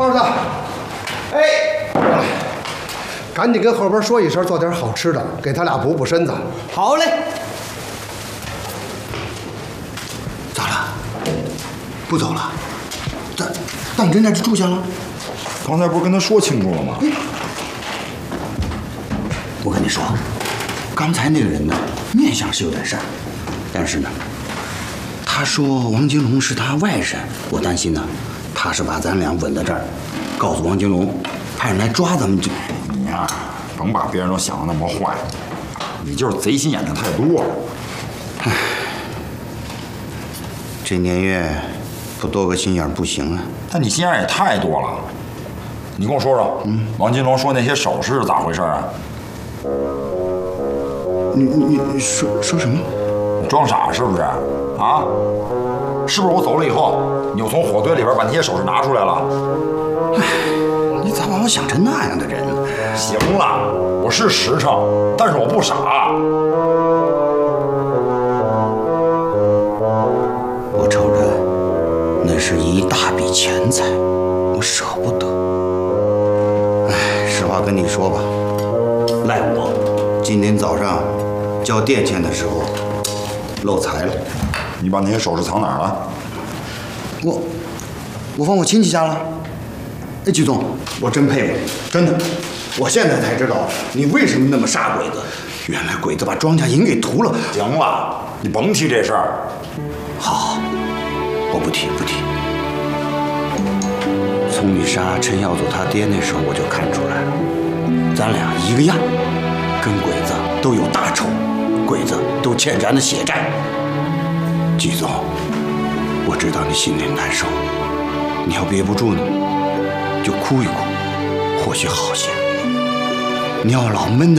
二子，哎，赶紧跟后边说一声，做点好吃的，给他俩补补身子。 好嘞。 咋了？不走了？当真在这住下了？ 刚才不是跟他说清楚了吗？ 我跟你说，刚才那个人呢，面相是有点善，但是呢，他说王金龙是他外甥，我担心呢，他是把咱俩稳在这儿，告诉王金龙，派人来抓咱们就。 你呀，甭把别人都想的那么坏，你就是贼心眼子太多了。 唉，这年月不多个心眼不行啊。 但你心眼也太多了。你跟我说说，王金龙说那些首饰是咋回事啊？ 你说什么？ 你装傻是不是？啊？是不是我走了以后，你又从火堆里边把那些首饰拿出来了？ 唉，你咋把我想成那样的人了？ 行了，我是实诚，但是我不傻。 我瞅着那是一大笔钱财，我舍不得。唉，实话跟你说吧，赖我今天早上交电钱的时候漏财了。 你把那些首饰藏哪儿了？ 我放我亲戚家了。哎，季总，我真佩服你，真的。我现在才知道你为什么那么杀鬼子，原来鬼子把庄稼银给屠了。 行了，你甭提这事儿。 好，我不提。从你杀陈耀祖他爹那时候我就看出来了，咱俩一个样，跟鬼子都有大仇，鬼子都欠咱的血债。季总，我知道你心里难受，你要憋不住呢，就哭一哭，或许好些。你要老闷在